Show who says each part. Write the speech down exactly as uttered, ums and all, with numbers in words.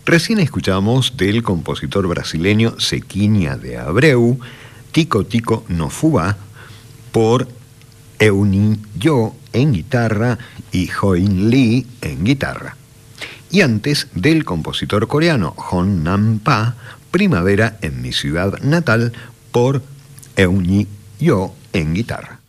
Speaker 1: Recién escuchamos del compositor brasileño Zequinha de Abreu, Tico Tico no Fubá, por Eunni Yo en guitarra y Hoin Lee en guitarra. Y antes del compositor coreano Hon Nam Pa, Primavera en mi ciudad natal, por Eunni Yo en guitarra.